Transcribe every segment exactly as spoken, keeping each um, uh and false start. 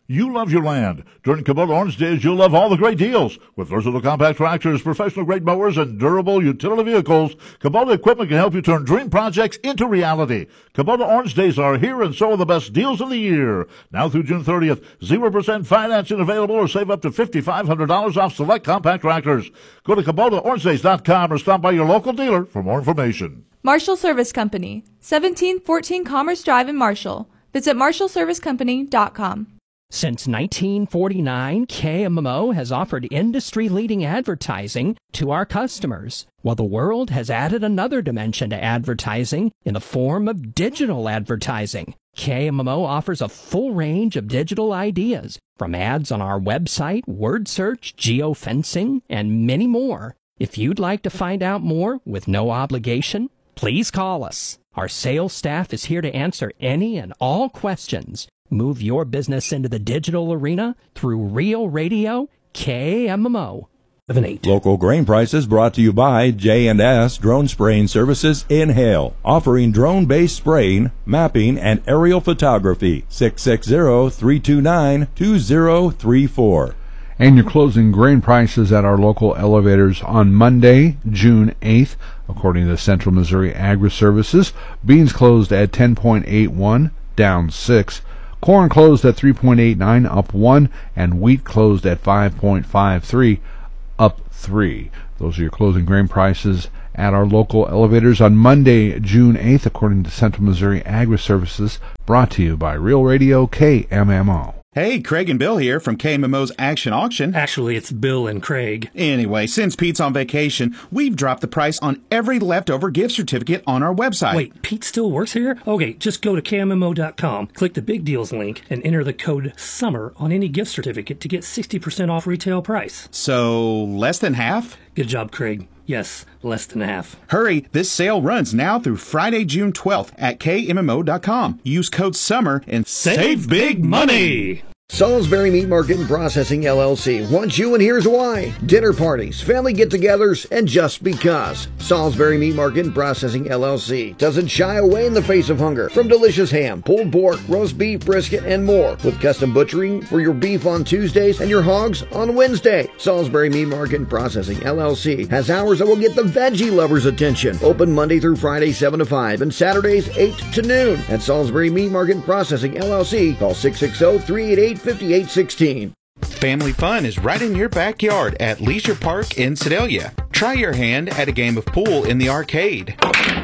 You love your land. During Kubota Orange Days, you'll love all the great deals. With versatile compact tractors, professional-grade mowers, and durable utility vehicles, Kubota equipment can help you turn dream projects into reality. Kubota Orange Days are here, and so are the best deals of the year. Now through June thirtieth, zero percent financing available, or save up to five thousand five hundred dollars off select compact tractors. Go to Kubota Orange Days dot com or stop by your local dealer for more information. Marshall Service Company, seventeen fourteen Commerce Drive in Marshall. Visit marshall service company dot com. Since nineteen forty-nine, K M M O has offered industry-leading advertising to our customers, while the world has added another dimension to advertising in the form of digital advertising. K M M O offers a full range of digital ideas, from ads on our website, word search, geofencing, and many more. If you'd like to find out more with no obligation, please call us. Our sales staff is here to answer any and all questions. Move your business into the digital arena through Real Radio K M M O. Local grain prices brought to you by J and S Drone Spraying Services in Hale, offering drone-based spraying, mapping, and aerial photography. six six zero, three two nine, two zero three four. And your closing grain prices at our local elevators on Monday, June eighth, according to Central Missouri Agri-Services. Beans closed at ten point eight one, down six. Corn closed at three point eight nine, up one, and wheat closed at five point five three, up three. Those are your closing grain prices at our local elevators on Monday, June eighth, according to Central Missouri Agri-Services, brought to you by Real Radio K M M O. Hey, Craig and Bill here from K M M O's Action Auction. Actually, it's Bill and Craig. Anyway, since Pete's on vacation, we've dropped the price on every leftover gift certificate on our website. Wait, Pete still works here? Okay, just go to K M M O dot com, click the Big Deals link, and enter the code SUMMER on any gift certificate to get sixty percent off retail price. So, less than half? Good job, Craig. Yes, less than half. Hurry, this sale runs now through Friday, June twelfth at K M M O dot com. Use code SUMMER and save, save big money! Salisbury Meat Market and Processing L L C wants you, and here's why. Dinner parties, family get-togethers, and just because. Salisbury Meat Market and Processing L L C doesn't shy away in the face of hunger from delicious ham, pulled pork, roast beef, brisket, and more, with custom butchering for your beef on Tuesdays and your hogs on Wednesday. Salisbury Meat Market and Processing L L C has hours that will get the veggie lovers' attention. Open Monday through Friday, seven to five, and Saturdays, eight to noon. At Salisbury Meat Market and Processing L L C, call six six zero, three eight eight, five eight one six. Family fun is right in your backyard at Leisure Park in Sedalia. Try your hand at a game of pool in the arcade.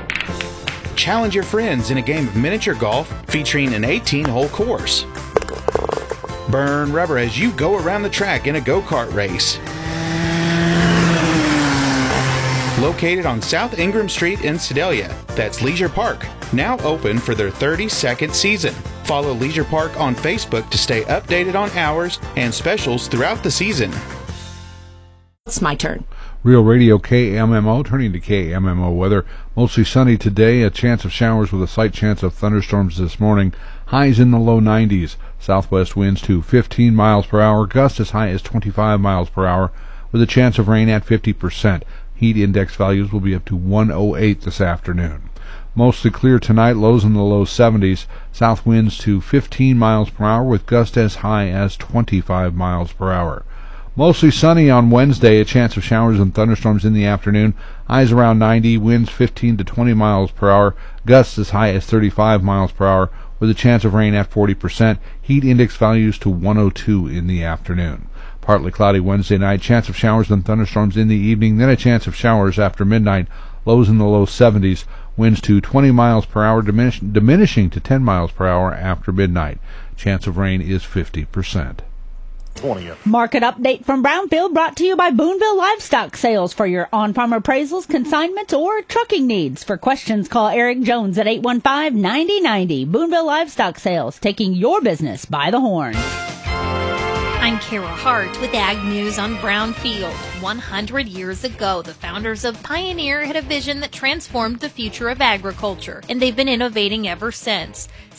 Challenge your friends in a game of miniature golf featuring an eighteen-hole course. Burn rubber as you go around the track in a go-kart race. Located on South Ingram Street in Sedalia, that's Leisure Park, now open for their thirty-second season. Follow Leisure Park on Facebook to stay updated on hours and specials throughout the season. It's my turn. Real Radio K M M O, turning to K M M O weather. Mostly sunny today, a chance of showers with a slight chance of thunderstorms this morning. Highs in the low nineties. Southwest winds to fifteen miles per hour, gusts as high as twenty-five miles per hour, with a chance of rain at fifty percent. Heat index values will be up to one oh eight this afternoon. Mostly clear tonight, lows in the low seventies. South winds to fifteen miles per hour with gusts as high as twenty-five miles per hour. Mostly sunny on Wednesday, a chance of showers and thunderstorms in the afternoon. Highs around ninety, winds fifteen to twenty miles per hour, gusts as high as thirty-five miles per hour with a chance of rain at forty percent. Heat index values to one oh two in the afternoon. Partly cloudy Wednesday night, chance of showers and thunderstorms in the evening, then a chance of showers after midnight. Lows in the low seventies, winds to twenty miles per hour, diminish, diminishing to ten miles per hour after midnight. Chance of rain is fifty percent. twentieth. Market update from Brownfield brought to you by Boonville Livestock Sales for your on-farm appraisals, consignments, or trucking needs. For questions, call Eric Jones at eight one five, nine oh nine oh. Boonville Livestock Sales, taking your business by the horn. I'm Kara Hart with Ag News on Brownfield. one hundred years ago, the founders of Pioneer had a vision that transformed the future of agriculture, and they've been innovating ever since.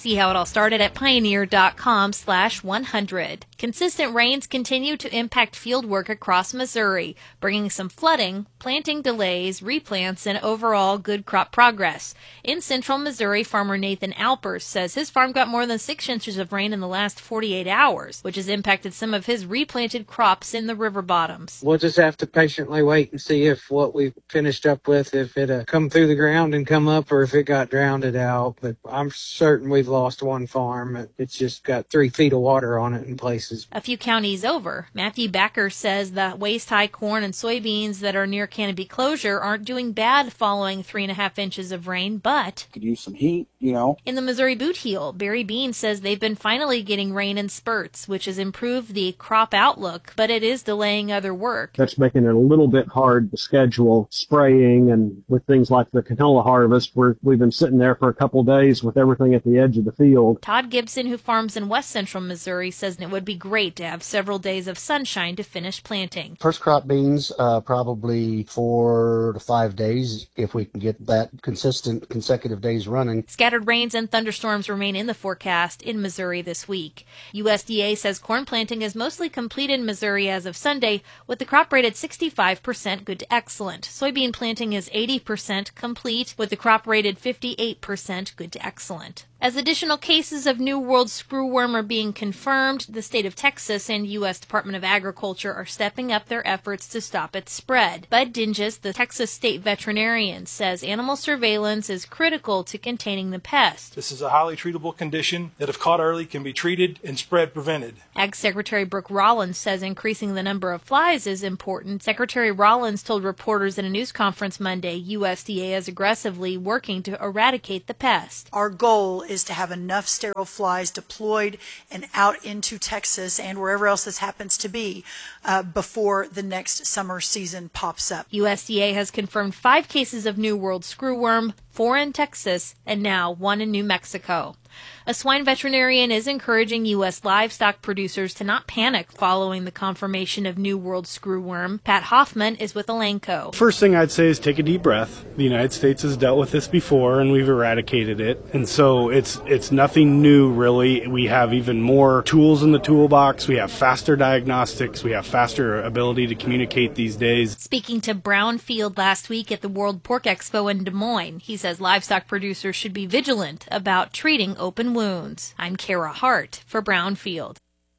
See how it all started at pioneer.com slash 100. Consistent rains continue to impact field work across Missouri, bringing some flooding, planting delays, replants, and overall good crop progress. In central Missouri, farmer Nathan Alpers says his farm got more than six inches of rain in the last forty-eight hours, which has impacted some of his replanted crops in the river bottoms. We'll just have to patiently wait and see if what we finished up with, if it uh, come through the ground and come up, or if it got drowned out. But I'm certain we've lost one farm. It's just got three feet of water on it in places. A few counties over, Matthew Backer says the waist-high corn and soybeans that are near canopy closure aren't doing bad following three and a half inches of rain, but could use some heat, you know. In the Missouri Boot Heel, Barry Bean says they've been finally getting rain in spurts, which has improved the crop outlook, but it is delaying other work. That's making it a little bit hard to schedule spraying, and with things like the canola harvest, we're, we've been sitting there for a couple days with everything at the edge of the field. Todd Gibson, who farms in west central Missouri, says it would be great to have several days of sunshine to finish planting. First crop beans, uh, probably four to five days if we can get that consistent consecutive days running. Scattered rains and thunderstorms remain in the forecast in Missouri this week. U S D A says corn planting is mostly complete in Missouri as of Sunday, with the crop rate at sixty-five percent good to excellent. Soybean planting is eighty percent complete, with the crop rated fifty-eight percent good to excellent. As additional cases of New World screwworm are being confirmed, the state of Texas and U S Department of Agriculture are stepping up their efforts to stop its spread. Bud Dinges, the Texas state veterinarian, says animal surveillance is critical to containing the pest. This is a highly treatable condition that, if caught early, can be treated and spread prevented. Ag Secretary Brooke Rollins says increasing the number of flies is important. Secretary Rollins told reporters in a news conference Monday U S D A is aggressively working to eradicate the pest. Our goal is to have enough sterile flies deployed and out into Texas and wherever else this happens to be uh, before the next summer season pops up. U S D A has confirmed five cases of New World screwworm, four in Texas, and now one in New Mexico. A swine veterinarian is encouraging U S livestock producers to not panic following the confirmation of New World screwworm. Pat Hoffman is with Elanco. First thing I'd say is take a deep breath. The United States has dealt with this before, and we've eradicated it. And so it's it's nothing new, really. We have even more tools in the toolbox. We have faster diagnostics. We have faster ability to communicate these days. Speaking to Brownfield last week at the World Pork Expo in Des Moines, he says livestock producers should be vigilant about treating open wounds. I'm Kara Hart for Brownfield.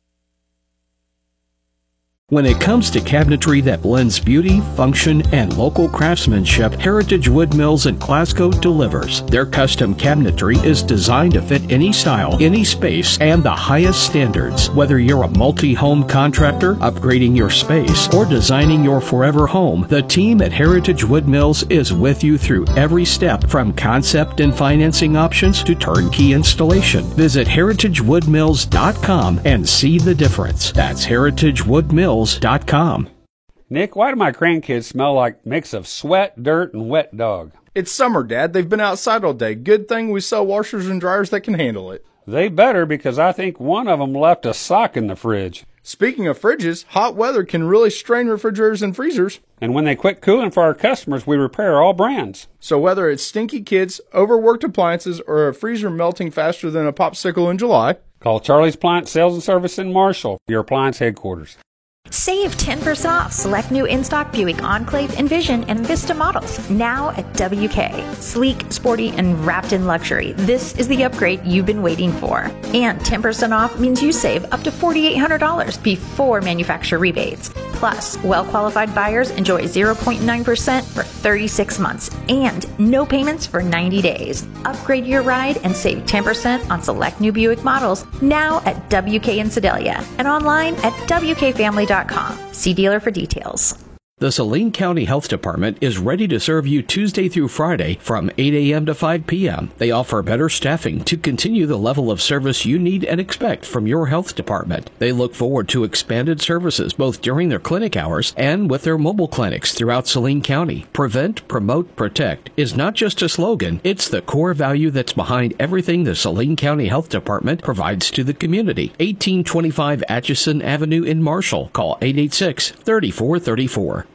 When it comes to cabinetry that blends beauty, function, and local craftsmanship, Heritage Wood Mills in Glasgow delivers. Their custom cabinetry is designed to fit any style, any space, and the highest standards. Whether you're a multi-home contractor, upgrading your space, or designing your forever home, the team at Heritage Wood Mills is with you through every step, from concept and financing options to turnkey installation. Visit heritage wood mills dot com and see the difference. That's heritage wood mills dot com. Nick, why do my grandkids smell like a mix of sweat, dirt, and wet dog? It's summer, Dad. They've been outside all day. Good thing we sell washers and dryers that can handle it. They better, because I think one of them left a sock in the fridge. Speaking of fridges, hot weather can really strain refrigerators and freezers. And when they quit cooling for our customers, we repair all brands. So whether it's stinky kids, overworked appliances, or a freezer melting faster than a popsicle in July, call Charlie's Appliance Sales and Service in Marshall, your appliance headquarters. Save ten percent off select new in-stock Buick Enclave, Envision, and Vista models now at W K. Sleek, sporty, and wrapped in luxury. This is the upgrade you've been waiting for. And ten percent off means you save up to four thousand eight hundred dollars before manufacturer rebates. Plus, well-qualified buyers enjoy zero point nine percent for thirty-six months and no payments for ninety days. Upgrade your ride and save ten percent on select new Buick models now at W K in Sedalia and online at W K family dot com. See dealer for details. The Saline County Health Department is ready to serve you Tuesday through Friday from eight a.m. to five p.m. They offer better staffing to continue the level of service you need and expect from your health department. They look forward to expanded services both during their clinic hours and with their mobile clinics throughout Saline County. Prevent, promote, protect is not just a slogan, it's the core value that's behind everything the Saline County Health Department provides to the community. eighteen twenty-five Atchison Avenue in Marshall. Call eight eight six, three four three four.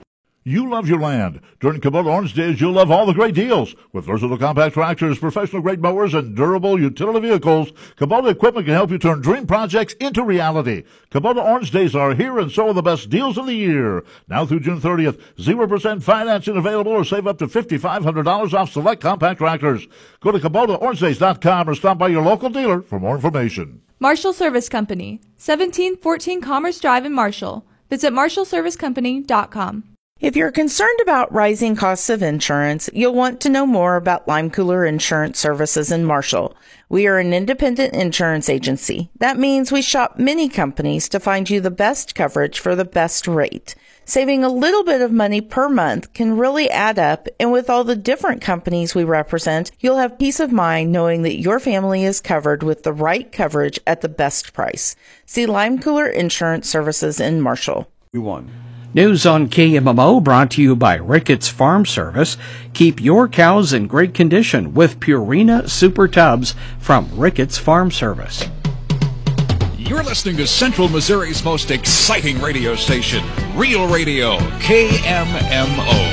You love your land. During Kubota Orange Days, you'll love all the great deals. With versatile compact tractors, professional-grade mowers, and durable utility vehicles, Kubota Equipment can help you turn dream projects into reality. Kubota Orange Days are here, and so are the best deals of the year. Now through June thirtieth, zero percent financing available, or save up to five thousand five hundred dollars off select compact tractors. Go to Kubota Orange Days dot com or stop by your local dealer for more information. Marshall Service Company, seventeen fourteen Commerce Drive in Marshall. Visit marshall service company dot com. If you're concerned about rising costs of insurance, you'll want to know more about Lime Cooler Insurance Services in Marshall. We are an independent insurance agency. That means we shop many companies to find you the best coverage for the best rate. Saving a little bit of money per month can really add up, and with all the different companies we represent, you'll have peace of mind knowing that your family is covered with the right coverage at the best price. See Lime Cooler Insurance Services in Marshall. We won. News on K M M O brought to you by Ricketts Farm Service. Keep your cows in great condition with Purina Super Tubs from Ricketts Farm Service. You're listening to Central Missouri's most exciting radio station, Real Radio, K M M O.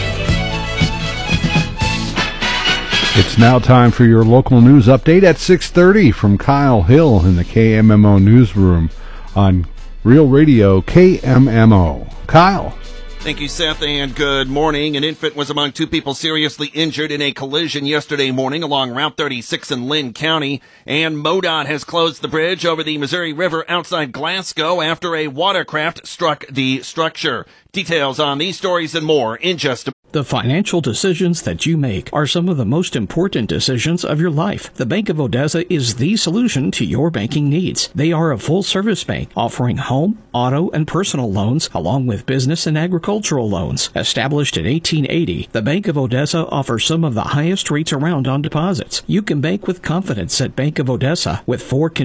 It's now time for your local news update at six thirty from Kyle Hill in the K M M O newsroom on Real Radio K M M O. Kyle. Thank you, Seth, and good morning. An infant was among two people seriously injured in a collision yesterday morning along Route thirty-six in Lynn County, and MoDOT has closed the bridge over the Missouri River outside Glasgow after a watercraft struck the structure. Details on these stories and more in just a The financial decisions that you make are some of the most important decisions of your life. The Bank of Odessa is the solution to your banking needs. They are a full-service bank offering home, auto, and personal loans along with business and agricultural loans. Established in eighteen eighty, the Bank of Odessa offers some of the highest rates around on deposits. You can bank with confidence at Bank of Odessa with four